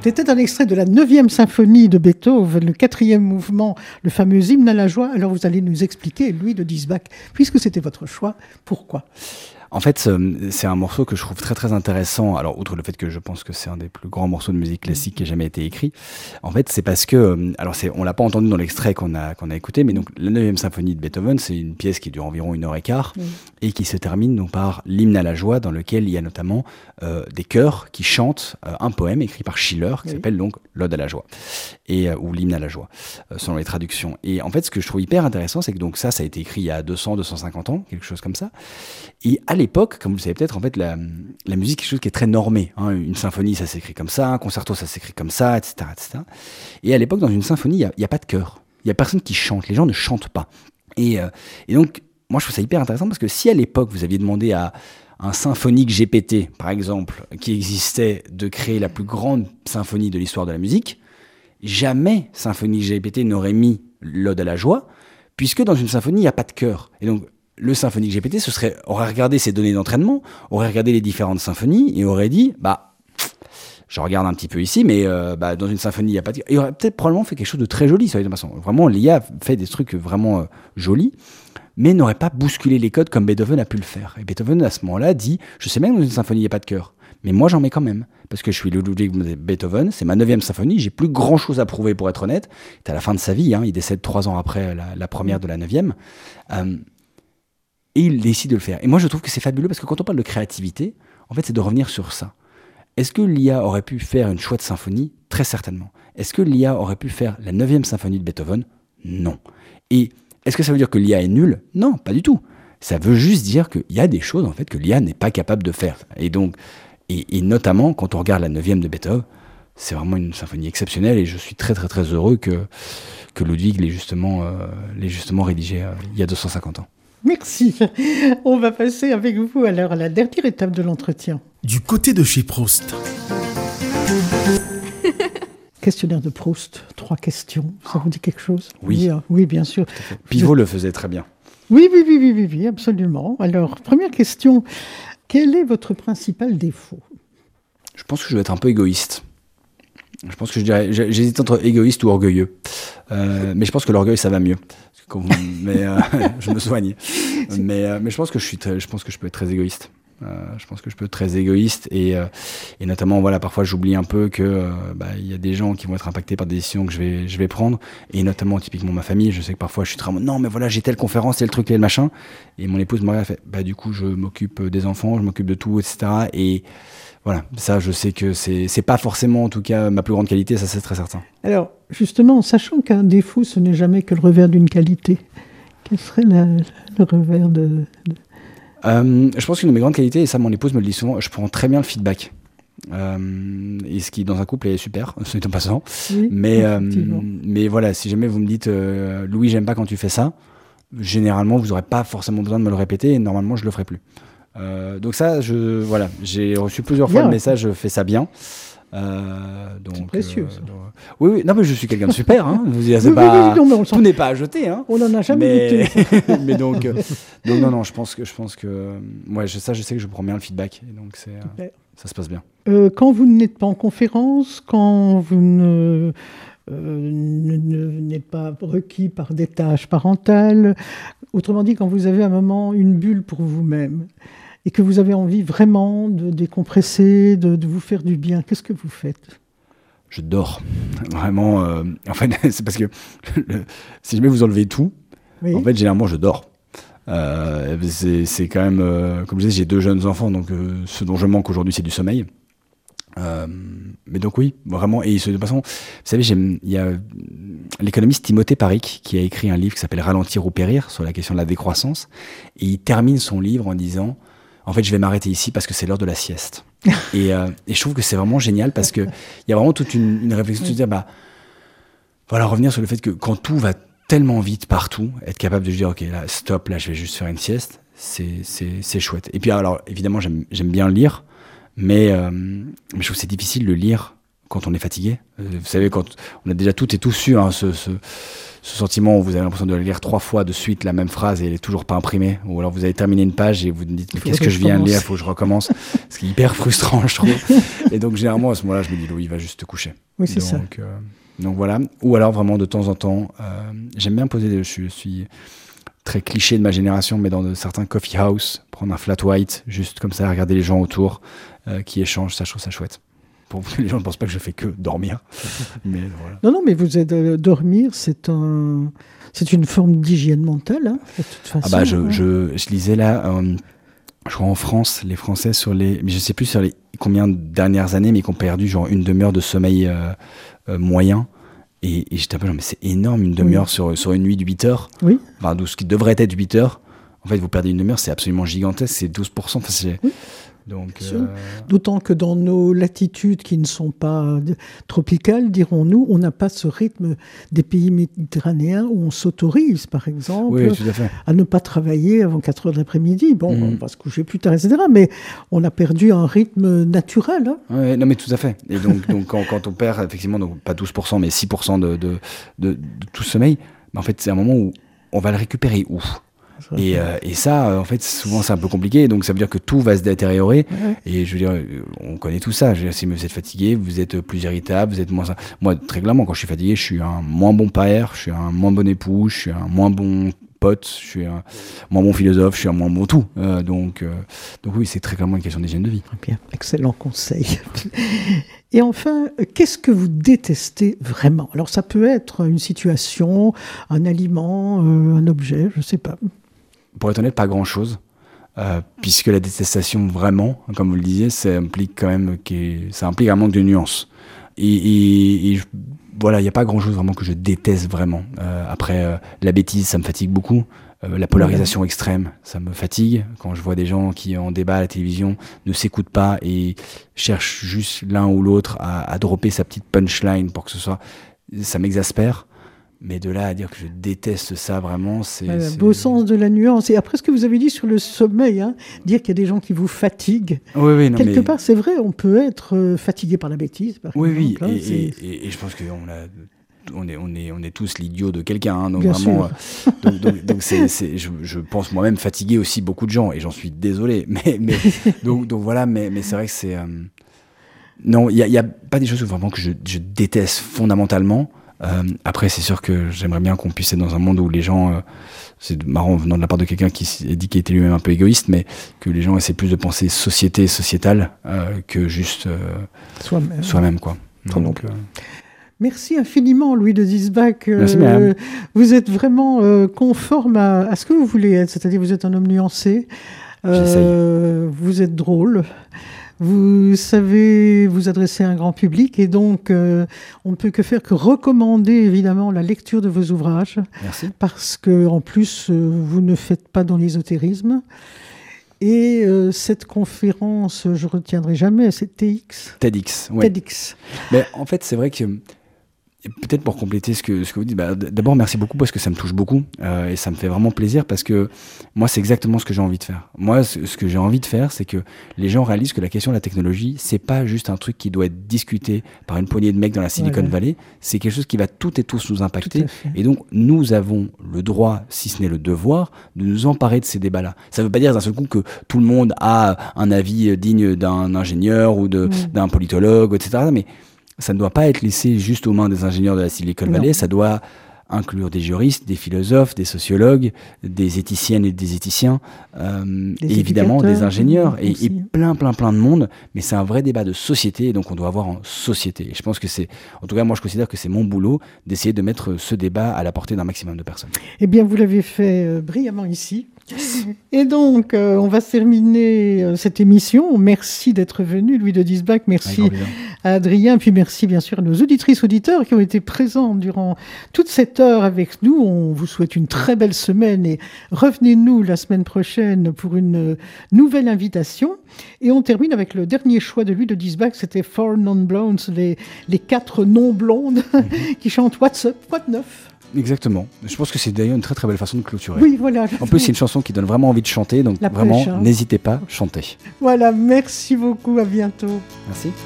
C'était un extrait de la 9e symphonie de Beethoven, le 4e mouvement, le fameux hymne à la joie. Alors vous allez nous expliquer, Louis de Diesbach, puisque c'était votre choix, pourquoi ? En fait, c'est un morceau que je trouve très très intéressant. Alors, outre le fait que je pense que c'est un des plus grands morceaux de musique classique qui ait jamais été écrit, en fait, c'est parce que, on l'a pas entendu dans l'extrait qu'on a écouté, mais donc la 9e symphonie de Beethoven, c'est une pièce qui dure environ 1h15 et qui se termine donc par l'hymne à la joie, dans lequel il y a notamment des chœurs qui chantent un poème écrit par Schiller qui s'appelle donc l'Ode à la joie ou l'hymne à la joie, selon les traductions. Et en fait, ce que je trouve hyper intéressant, c'est que donc ça a été écrit il y a 200-250 ans, quelque chose comme ça. Et à l'époque, comme vous le savez peut-être, en fait, la musique est quelque chose qui est très normé. Hein. Une symphonie, ça s'écrit comme ça, un concerto, ça s'écrit comme ça, etc., etc. Et à l'époque, dans une symphonie, il y a pas de chœur. Il y a personne qui chante. Les gens ne chantent pas. Et donc, moi, je trouve ça hyper intéressant parce que si à l'époque, vous aviez demandé à un symphonique GPT, par exemple, qui existait, de créer la plus grande symphonie de l'histoire de la musique, jamais symphonique GPT n'aurait mis l'Ode à la joie, puisque dans une symphonie, il n'y a pas de chœur. Et donc, le symphonique GPT aurait regardé ses données d'entraînement, aurait regardé les différentes symphonies et aurait dit, je regarde un petit peu ici, mais dans une symphonie, il n'y a pas de... Il aurait peut-être probablement fait quelque chose de très joli, ça, de toute façon. Vraiment, l'IA fait des trucs vraiment jolis, mais n'aurait pas bousculé les codes comme Beethoven a pu le faire. Et Beethoven, à ce moment-là, dit, je sais bien que dans une symphonie, il n'y a pas de chœur, mais moi, j'en mets quand même, parce que je suis Ludwig Beethoven, c'est ma 9e symphonie, j'ai plus grand-chose à prouver, pour être honnête. C'est à la fin de sa vie, il décède 3 ans après la première de la 9e. Et il décide de le faire. Et moi, je trouve que c'est fabuleux parce que quand on parle de créativité, en fait, c'est de revenir sur ça. Est-ce que l'IA aurait pu faire une chouette symphonie ? Très certainement. Est-ce que l'IA aurait pu faire la 9e symphonie de Beethoven ? Non. Et est-ce que ça veut dire que l'IA est nulle ? Non, pas du tout. Ça veut juste dire qu'il y a des choses, en fait, que l'IA n'est pas capable de faire. Et donc, et notamment, quand on regarde la 9e de Beethoven, c'est vraiment une symphonie exceptionnelle et je suis très, très, très heureux que Ludwig l'ait justement rédigée il y a 250 ans. Merci. On va passer avec vous alors à la dernière étape de l'entretien. Du côté de chez Proust. Questionnaire de Proust, 3 questions. Ça vous dit quelque chose ? Oui. Oui, bien sûr. Pivot le faisait très bien. Oui, absolument. Alors, première question. Quel est votre principal défaut ? Je pense que je vais être un peu égoïste. Je pense que j'hésite entre égoïste ou orgueilleux. Mais je pense que l'orgueil, ça va mieux. Je me soigne. Mais je pense que je peux être très égoïste. Je pense que je peux être très égoïste et notamment parfois j'oublie un peu que il y a des gens qui vont être impactés par des décisions que je vais prendre et notamment typiquement ma famille. Je sais que parfois je suis très non mais voilà j'ai telle conférence, tel truc, tel machin et mon épouse me regarde et fait du coup je m'occupe des enfants, je m'occupe de tout, etc. Et voilà, ça je sais que c'est pas forcément en tout cas ma plus grande qualité, ça c'est très certain. Alors justement, sachant qu'un défaut ce n'est jamais que le revers d'une qualité, quel serait le revers de... Je pense qu'une de mes grandes qualités, et ça mon épouse me le dit souvent, je prends très bien le feedback. Et ce qui dans un couple est super, c'est en passant. Oui, mais voilà, si jamais vous me dites Louis, j'aime pas quand tu fais ça, généralement vous n'aurez pas forcément besoin de me le répéter et normalement je le ferai plus. Donc ça, j'ai reçu plusieurs fois le message, fais ça bien. C'est précieux. Oui, non mais je suis quelqu'un de super. Hein. Tout n'est pas à jeter. Hein. On n'en a jamais douté. Mais donc non, je pense que je sais que je prends bien le feedback et donc ça se passe bien. Quand vous n'êtes pas en conférence, quand vous n'êtes pas requis par des tâches parentales, autrement dit, quand vous avez un moment, une bulle pour vous-même, et que vous avez envie vraiment de décompresser, de vous faire du bien, qu'est-ce que vous faites ? Je dors. Vraiment, en fait, c'est parce que si jamais vous enlevez tout, en fait, généralement, je dors. C'est quand même, comme je disais, j'ai 2 jeunes enfants, donc ce dont je manque aujourd'hui, c'est du sommeil. Mais donc oui, vraiment. Et de toute façon, vous savez, il y a l'économiste Timothée Parikh qui a écrit un livre qui s'appelle Ralentir ou périr sur la question de la décroissance. Et il termine son livre en disant... En fait, je vais m'arrêter ici parce que c'est l'heure de la sieste. Et je trouve que c'est vraiment génial parce qu'il y a vraiment toute une réflexion de se dire, revenir sur le fait que quand tout va tellement vite partout, être capable de se dire, ok, là, stop, là, je vais juste faire une sieste, c'est chouette. Et puis, alors, évidemment, j'aime bien lire, mais je trouve que c'est difficile de lire quand on est fatigué. Vous savez, quand on a déjà toutes et tous eu ce sentiment où vous avez l'impression de lire 3 fois de suite la même phrase et elle est toujours pas imprimée, ou alors vous avez terminé une page et vous vous dites mais qu'est-ce que je viens de lire, il faut que je recommence, ce qui est hyper frustrant je trouve. Et donc généralement à ce moment-là je me dis Louis va juste te coucher. Oui c'est ça. Donc voilà, ou alors vraiment de temps en temps, j'aime bien poser, je suis très cliché de ma génération, mais dans certains coffee house, prendre un flat white, juste comme ça, regarder les gens autour qui échangent, ça je trouve ça chouette. Pour que les gens ne pensent pas que je fais que dormir. Mais voilà. Non, mais vous êtes dormir, c'est une forme d'hygiène mentale, hein, de toute façon. Ah bah je lisais là, je crois en France, les Français mais je sais plus sur les combien de dernières années, mais qui ont perdu genre une demi-heure de sommeil moyen. Et j'étais un peu genre, mais c'est énorme, une demi-heure sur une nuit de 8 heures. Oui. Enfin, ce qui devrait être 8 heures. En fait, vous perdez une demi-heure, c'est absolument gigantesque, c'est 12%. Enfin, oui. Donc, d'autant que dans nos latitudes qui ne sont pas tropicales, dirons-nous, on n'a pas ce rythme des pays méditerranéens où on s'autorise, par exemple, oui, tout à fait. à ne pas travailler avant 4 heures de l'après-midi. Bon, on va se coucher plus tard, etc. Mais on a perdu un rythme naturel. Hein. Oui, non, mais tout à fait. Et donc quand on perd, effectivement, donc pas 12%, mais 6% de tout sommeil, en fait, c'est un moment où on va le récupérer où ? Et ça, en fait, souvent, c'est un peu compliqué. Donc, ça veut dire que tout va se détériorer. Ouais. Et je veux dire, on connaît tout ça. Je veux dire, si vous êtes fatigué, vous êtes plus irritable, vous êtes moins... Moi, très clairement, quand je suis fatigué, je suis un moins bon père, je suis un moins bon époux, je suis un moins bon pote, je suis un moins bon philosophe, je suis un moins bon tout. Donc oui, c'est très clairement une question d'hygiène de vie. Bien, excellent conseil. Et enfin, qu'est-ce que vous détestez vraiment ? Alors, ça peut être une situation, un aliment, un objet, je ne sais pas. Pour être honnête, pas grand-chose, puisque la détestation, vraiment, comme vous le disiez, ça implique un manque de nuances. Et voilà, il n'y a pas grand-chose vraiment que je déteste vraiment. Après, la bêtise, ça me fatigue beaucoup. La polarisation extrême, ça me fatigue. Quand je vois des gens qui, en débat à la télévision, ne s'écoutent pas et cherchent juste l'un ou l'autre à dropper sa petite punchline pour que ce soit... Ça m'exaspère. Mais de là à dire que je déteste ça, vraiment, c'est... Beau sens de la nuance. Et après ce que vous avez dit sur le sommeil, hein, dire qu'il y a des gens qui vous fatiguent, oui, non, quelque part, c'est vrai, on peut être fatigué par la bêtise, par exemple. Oui, hein, et je pense qu'on on est tous l'idiot de quelqu'un. Hein, donc bien vraiment, sûr. donc je pense moi-même fatiguer aussi beaucoup de gens, et j'en suis désolé. Donc voilà, mais c'est vrai que c'est... Non, il n'y a pas des choses vraiment que je déteste fondamentalement. Après, c'est sûr que j'aimerais bien qu'on puisse être dans un monde où les gens, c'est marrant venant de la part de quelqu'un qui dit qu'il était lui-même un peu égoïste, mais que les gens essaient plus de penser sociétale que juste soi-même quoi. Donc, merci infiniment, Louis de Diesbach. Merci, madame. Vous êtes vraiment conforme à ce que vous voulez être, c'est-à-dire vous êtes un homme nuancé, vous êtes drôle. Vous savez vous adresser à un grand public et donc on ne peut que faire que recommander évidemment la lecture de vos ouvrages. Merci. Parce que en plus vous ne faites pas dans l'ésotérisme. Et cette conférence, je ne retiendrai jamais, c'est TEDx. Ouais. TEDx. Mais en fait, c'est vrai que peut-être pour compléter ce que vous dites, d'abord merci beaucoup parce que ça me touche beaucoup et ça me fait vraiment plaisir parce que moi c'est exactement ce que j'ai envie de faire. Moi ce que j'ai envie de faire c'est que les gens réalisent que la question de la technologie c'est pas juste un truc qui doit être discuté par une poignée de mecs dans la Silicon Valley, c'est quelque chose qui va toutes et tous nous impacter et donc nous avons le droit, si ce n'est le devoir, de nous emparer de ces débats-là. Ça veut pas dire d'un seul coup que tout le monde a un avis digne d'un ingénieur ou d'un politologue, etc. Mais ça ne doit pas être laissé juste aux mains des ingénieurs de la Silicon Valley, ça doit inclure des juristes, des philosophes, des sociologues, des éthiciennes et des éthiciens, et évidemment des ingénieurs et plein de monde, mais c'est un vrai débat de société, et donc on doit avoir en société. Et je pense que en tout cas moi je considère que c'est mon boulot d'essayer de mettre ce débat à la portée d'un maximum de personnes. Eh bien vous l'avez fait brillamment ici. Et donc, on va terminer cette émission. Merci d'être venu, Louis de Diesbach. Merci à Adrien. Puis merci, bien sûr, à nos auditrices, auditeurs qui ont été présents durant toute cette heure avec nous. On vous souhaite une très belle semaine et revenez-nous la semaine prochaine pour une nouvelle invitation. Et on termine avec le dernier choix de Louis de Diesbach. C'était Four Non-Blondes, les 4 non-blondes qui chantent What's Up, What Neuf. Exactement. Je pense que c'est d'ailleurs une très très belle façon de clôturer. Oui, voilà. En plus, c'est une chanson qui donne vraiment envie de chanter, donc vraiment, n'hésitez pas, chantez. Voilà, merci beaucoup, à bientôt. Merci.